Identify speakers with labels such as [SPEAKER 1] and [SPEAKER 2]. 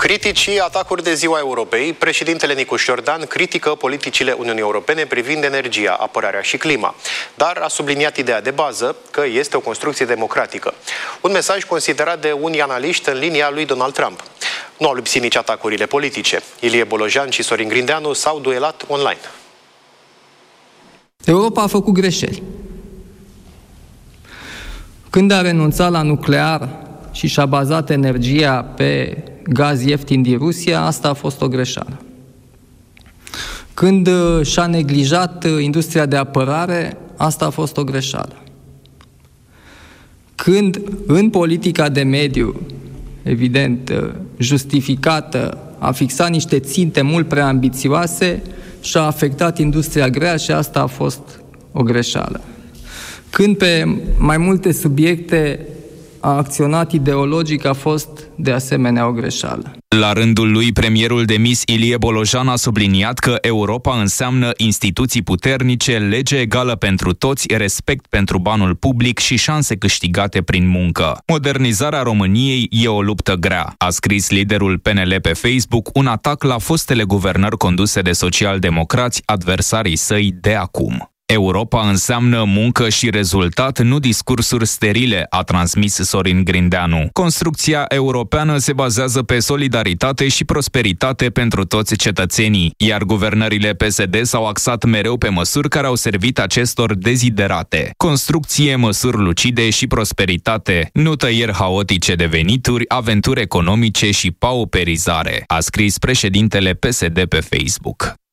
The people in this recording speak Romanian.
[SPEAKER 1] Critici și atacuri de Ziua Europei, președintele Nicu Șordan critică politicile Uniunii Europene privind energia, apărarea și clima, dar a subliniat ideea de bază că este o construcție democratică. Un mesaj considerat de unii analiști în linia lui Donald Trump. Nu au lipsit nici atacurile politice. Ilie Bolojan și Sorin Grindeanu s-au duelat online.
[SPEAKER 2] Europa a făcut greșeli. Când a renunțat la nuclear și și-a bazat energia pe gaz ieftin din Rusia, asta a fost o greșeală. Când și-a neglijat industria de apărare, asta a fost o greșeală. Când în politica de mediu, evident, justificată, a fixat niște ținte mult prea ambițioase și a afectat industria grea și asta a fost o greșeală. Când pe mai multe subiecte a acționat ideologic, a fost de asemenea o greșeală.
[SPEAKER 3] La rândul lui, premierul demis Ilie Bolojan a subliniat că Europa înseamnă instituții puternice, lege egală pentru toți, respect pentru banul public și șanse câștigate prin muncă. Modernizarea României e o luptă grea, a scris liderul PNL pe Facebook, un atac la fostele guvernări conduse de socialdemocrați, adversarii săi de acum. Europa înseamnă muncă și rezultat, nu discursuri sterile, a transmis Sorin Grindeanu. Construcția europeană se bazează pe solidaritate și prosperitate pentru toți cetățenii, iar guvernările PSD s-au axat mereu pe măsuri care au servit acestor deziderate. Construcție, măsuri lucide și prosperitate, nu tăieri haotice de venituri, aventuri economice și pauperizare, a scris președintele PSD pe Facebook.